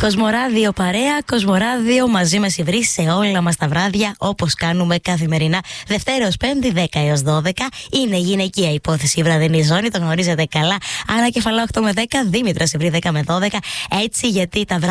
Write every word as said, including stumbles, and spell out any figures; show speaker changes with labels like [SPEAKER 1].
[SPEAKER 1] Κοσμοράδιο παρέα, Κοσμοράδιο μαζί με Σιβρί σε όλα μας τα βράδια, όπως κάνουμε καθημερινά. Δευτέρα ως Πέμπτη, δέκα έως δώδεκα. Είναι γυναικεία υπόθεση η βραδινή ζώνη, το γνωρίζετε καλά. Άρα κεφαλά οκτώ με δέκα, Δήμητρα Σιβρί δέκα με δώδεκα. Έτσι, γιατί τα βράδια